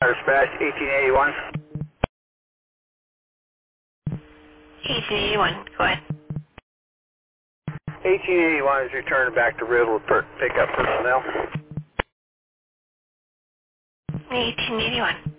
Dispatch 1881. 1881, go ahead. 1881 is returned back to Riddle to pick up personnel. 1881.